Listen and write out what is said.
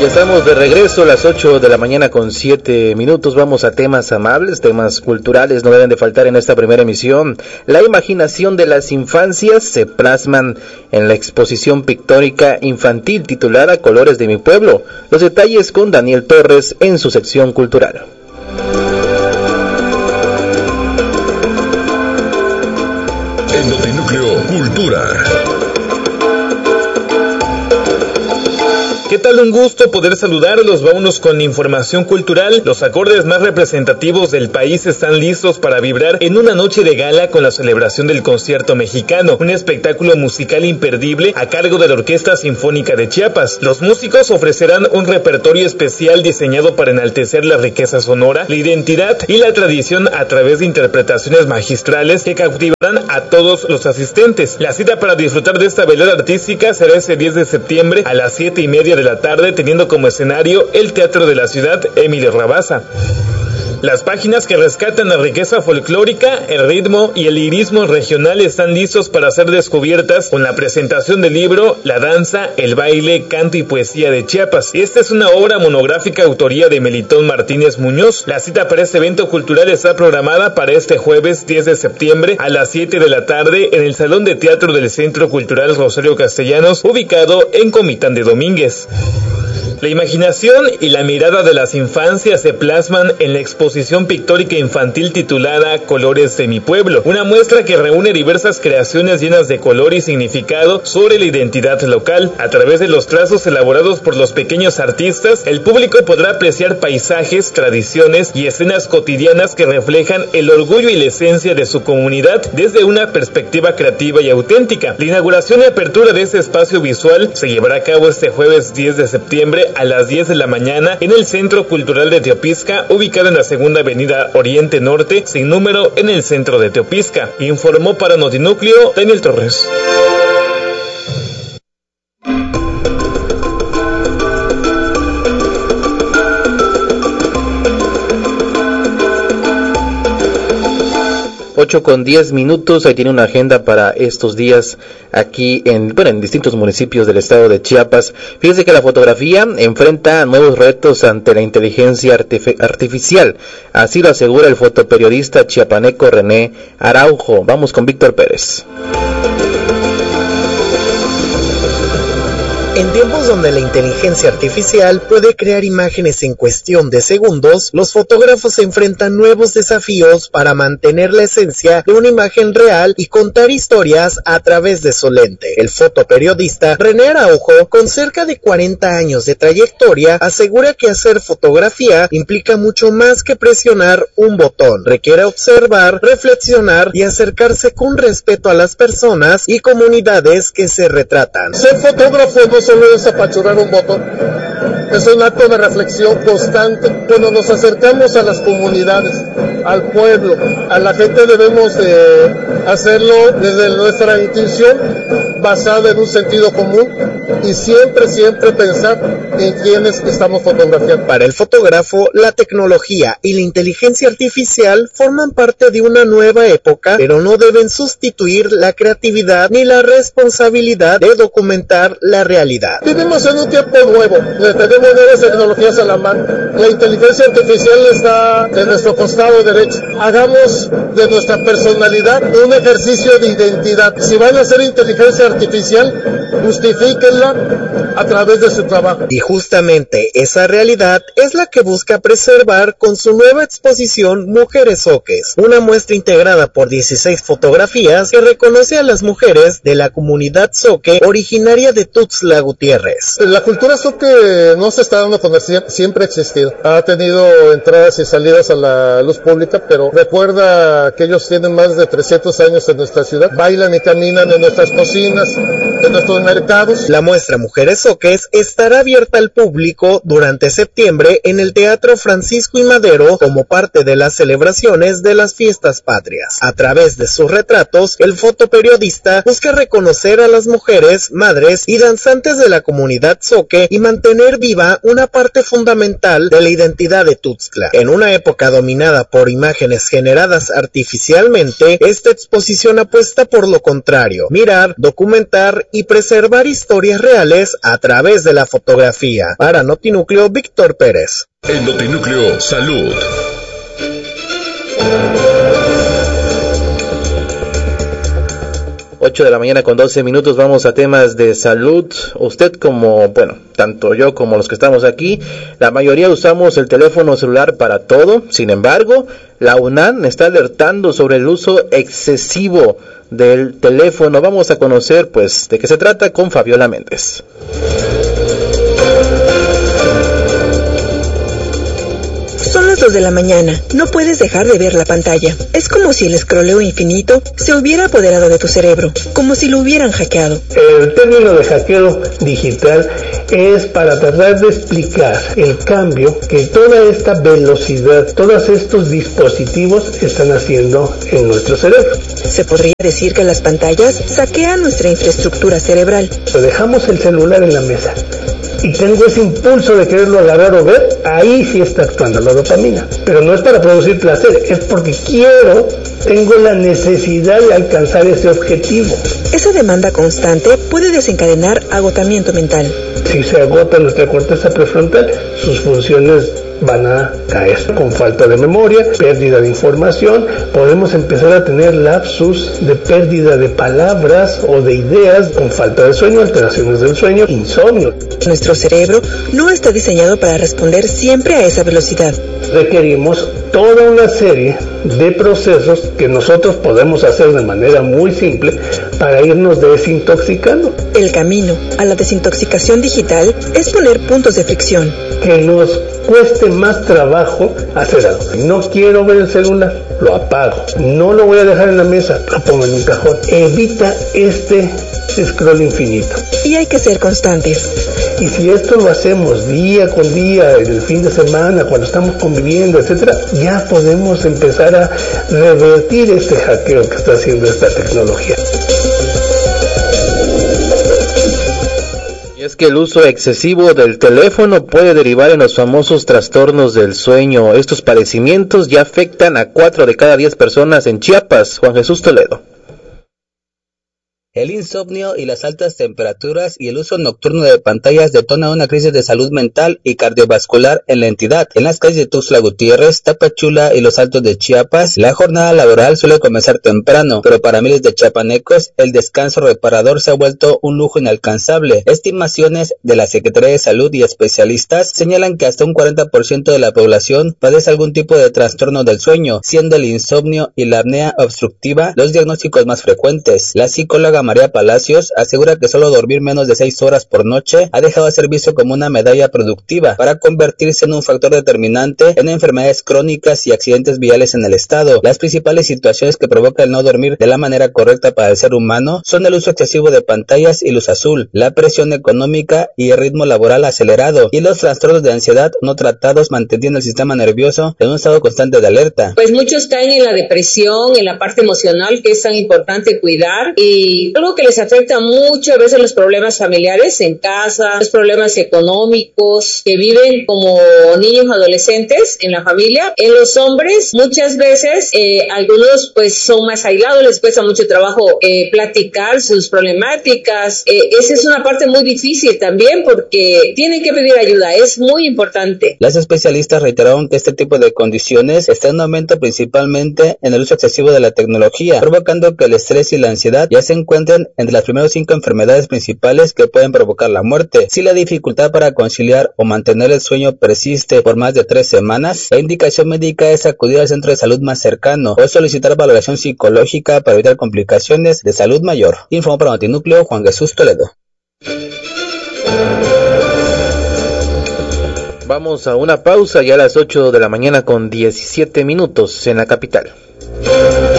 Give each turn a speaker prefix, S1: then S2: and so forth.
S1: Ya estamos de regreso a las 8 de la mañana con 7 minutos. Vamos a temas amables, temas culturales, no deben de faltar en esta primera emisión. La imaginación de las infancias se plasman en la exposición pictórica infantil titulada Colores de mi pueblo. Los detalles con Daniel Torres en su sección cultural.
S2: En Notinúcleo Cultura.
S3: ¿Qué tal? Un gusto poder saludarlos. Vámonos con información cultural. Los acordes más representativos del país están listos para vibrar en una noche de gala con la celebración del Concierto Mexicano, un espectáculo musical imperdible a cargo de la Orquesta Sinfónica de Chiapas. Los músicos ofrecerán un repertorio especial diseñado para enaltecer la riqueza sonora, la identidad y la tradición a través de interpretaciones magistrales que cautivarán a todos los asistentes. La cita para disfrutar de esta velada artística será ese 10 de septiembre a las 7:30 de la tarde, teniendo como escenario el Teatro de la Ciudad Emilio Rabasa. Las páginas que rescatan la riqueza folclórica, el ritmo y el lirismo regional están listos para ser descubiertas con la presentación del libro La danza, el baile, canto y poesía de Chiapas. Esta es una obra monográfica autoría de Melitón Martínez Muñoz. La cita para este evento cultural está programada para este jueves 10 de septiembre a las 7 de la tarde en el Salón de Teatro del Centro Cultural Rosario Castellanos, ubicado en Comitán de Domínguez. La imaginación y la mirada de las infancias se plasman en la exposición pictórica infantil titulada Colores de mi pueblo, una muestra que reúne diversas creaciones llenas de color y significado sobre la identidad local. A través de los trazos elaborados por los pequeños artistas, el público podrá apreciar paisajes, tradiciones y escenas cotidianas que reflejan el orgullo y la esencia de su comunidad desde una perspectiva creativa y auténtica. La inauguración y apertura de este espacio visual se llevará a cabo este jueves 10 de septiembre a las 10 de la mañana en el Centro Cultural de Teopisca, ubicado en la segunda avenida Oriente Norte, sin número, en el centro de Teopisca. Informó para Notinúcleo Daniel Torres.
S1: Con 10 minutos, ahí tiene una agenda para estos días aquí en distintos municipios del estado de Chiapas. Fíjense que la fotografía enfrenta nuevos retos ante la inteligencia artificial, así lo asegura el fotoperiodista chiapaneco René Araujo. Vamos con Víctor Pérez.
S4: En tiempos donde la inteligencia artificial puede crear imágenes en cuestión de segundos, los fotógrafos se enfrentan nuevos desafíos para mantener la esencia de una imagen real y contar historias a través de su lente. El fotoperiodista René Araujo, con cerca de 40 años de trayectoria, asegura que hacer fotografía implica mucho más que presionar un botón. Requiere observar, reflexionar y acercarse con respeto a las personas y comunidades que se retratan.
S5: Ser fotógrafo no solo es apachurrar un botón, es un acto de reflexión constante. Cuando nos acercamos a las comunidades, al pueblo, a la gente, debemos hacerlo desde nuestra intuición, basada en un sentido común, y siempre pensar en quienes estamos fotografiando.
S4: Para el fotógrafo, la tecnología y la inteligencia artificial forman parte de una nueva época, pero no deben sustituir la creatividad ni la responsabilidad de documentar la realidad.
S5: Vivimos en un tiempo nuevo, tenemos nuevas tecnologías a la mano, la inteligencia artificial está en nuestro costado derecho. Hagamos de nuestra personalidad un ejercicio de identidad. Si van a hacer inteligencia artificial, justifíquenla a través de su trabajo.
S4: Y justamente esa realidad es la que busca preservar con su nueva exposición Mujeres Zoques, una muestra integrada por 16 fotografías que reconoce a las mujeres de la comunidad zoque originaria de Tuxtla Gutiérrez.
S5: La cultura zoque no se está dando a conocer, siempre ha existido. Ha tenido entradas y salidas a la luz pública, pero recuerda que ellos tienen más de 300 años en nuestra ciudad. Bailan y caminan en nuestras cocinas, en nuestros mercados.
S4: La muestra Mujeres Zoques estará abierta al público durante septiembre en el Teatro Francisco I. Madero como parte de las celebraciones de las fiestas patrias. A través de sus retratos, el fotoperiodista busca reconocer a las mujeres, madres y danzantes de la comunidad zoque y mantener viva una parte fundamental de la identidad de Tuxtla. En una época dominada por imágenes generadas artificialmente, esta exposición apuesta por lo contrario: mirar, documentar y preservar historias reales a través de la fotografía. Para Notinúcleo, Víctor Pérez.
S2: En Notinúcleo, salud.
S1: 8 de la mañana con 12 minutos, vamos a temas de salud. Usted tanto yo como los que estamos aquí, la mayoría usamos el teléfono celular para todo. Sin embargo, la UNAM está alertando sobre el uso excesivo del teléfono. Vamos a conocer, de qué se trata con Fabiola Méndez.
S6: Son las 2 de la mañana, no puedes dejar de ver la pantalla. Es como si el escroleo infinito se hubiera apoderado de tu cerebro, como si lo hubieran hackeado.
S7: El término de hackeo digital es para tratar de explicar el cambio que toda esta velocidad, todos estos dispositivos están haciendo en nuestro cerebro.
S6: Se podría decir que las pantallas saquean nuestra infraestructura cerebral.
S7: Dejamos el celular en la mesa y tengo ese impulso de quererlo agarrar o ver, ahí sí está actuando la dopamina. Pero no es para producir placer, es porque tengo la necesidad de alcanzar ese objetivo.
S6: Esa demanda constante puede desencadenar agotamiento mental.
S7: Si se agota nuestra corteza prefrontal, sus funciones van a caer con falta de memoria, pérdida de información. Podemos empezar a tener lapsus de pérdida de palabras o de ideas con falta de sueño, alteraciones del sueño, insomnio.
S6: Nuestro cerebro no está diseñado para responder siempre a esa velocidad.
S7: Requerimos toda una serie de procesos que nosotros podemos hacer de manera muy simple para irnos desintoxicando.
S6: El camino a la desintoxicación digital es poner puntos de fricción.
S7: Que nos cueste más trabajo hacer algo. No quiero ver el celular, lo apago. No lo voy a dejar en la mesa, lo pongo en un cajón. Evita este scroll infinito.
S6: Y hay que ser constantes.
S7: Y si esto lo hacemos día con día, en el fin de semana, cuando estamos conviviendo, etcétera, ya podemos empezar a revertir este hackeo que está haciendo esta tecnología.
S1: Y es que el uso excesivo del teléfono puede derivar en los famosos trastornos del sueño. Estos padecimientos ya afectan a 4 de cada 10 personas en Chiapas. Juan Jesús Toledo.
S8: El insomnio y las altas temperaturas y el uso nocturno de pantallas detona una crisis de salud mental y cardiovascular en la entidad. En las calles de Tuxtla Gutiérrez, Tapachula y los Altos de Chiapas, la jornada laboral suele comenzar temprano, pero para miles de chiapanecos, el descanso reparador se ha vuelto un lujo inalcanzable. Estimaciones de la Secretaría de Salud y especialistas señalan que hasta un 40% de la población padece algún tipo de trastorno del sueño, siendo el insomnio y la apnea obstructiva los diagnósticos más frecuentes. La psicóloga María Palacios asegura que solo dormir menos de 6 horas por noche ha dejado de ser visto como una medalla productiva para convertirse en un factor determinante en enfermedades crónicas y accidentes viales en el estado. Las principales situaciones que provoca el no dormir de la manera correcta para el ser humano son el uso excesivo de pantallas y luz azul, la presión económica y el ritmo laboral acelerado, y los trastornos de ansiedad no tratados manteniendo el sistema nervioso en un estado constante de alerta.
S9: Pues muchos caen en la depresión, en la parte emocional, que es tan importante cuidar, y algo que les afecta mucho a veces los problemas familiares en casa, los problemas económicos, que viven como niños adolescentes en la familia. En los hombres muchas veces algunos pues son más aislados, les cuesta mucho trabajo platicar sus problemáticas. Esa es una parte muy difícil también porque tienen que pedir ayuda, es muy importante.
S8: Las especialistas reiteraron que este tipo de condiciones está en aumento principalmente en el uso excesivo de la tecnología, provocando que el estrés y la ansiedad ya se encuentren entre las primeras 5 enfermedades principales que pueden provocar la muerte. Si la dificultad para conciliar o mantener el sueño persiste por más de 3 semanas, la indicación médica es acudir al centro de salud más cercano o solicitar valoración psicológica para evitar complicaciones de salud mayor. Informó para Notinúcleo Juan Jesús Toledo.
S1: Vamos a una pausa ya a las 8 de la mañana con 17 minutos en la capital.